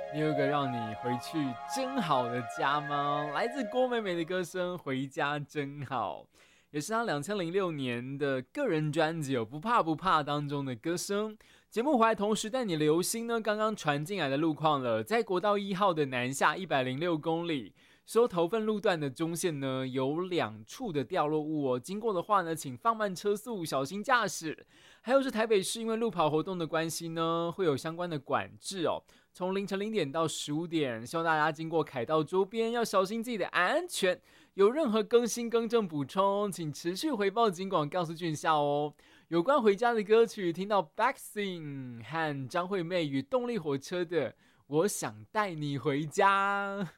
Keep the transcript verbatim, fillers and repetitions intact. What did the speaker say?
你有一个让你回去真好的家吗？来自郭美美的歌声《回家真好》，也是她两千零六年的个人专辑《不怕不怕》当中的歌声。节目回来同时带你留心呢，刚刚传进来的路况了，在国道一号的南下一百零六公里，收头份路段的中线呢有两处的掉落物哦，经过的话呢，请放慢车速，小心驾驶。还有是台北市因为路跑活动的关系呢，会有相关的管制哦。从凌晨零点到十五点，希望大家经过凯道周边要小心自己的安全。有任何更新更正补充，请持续回报警广告诉俊孝哦。有关回家的歌曲，听到 Backsin 和张惠妹与动力火车的《我想带你回家》。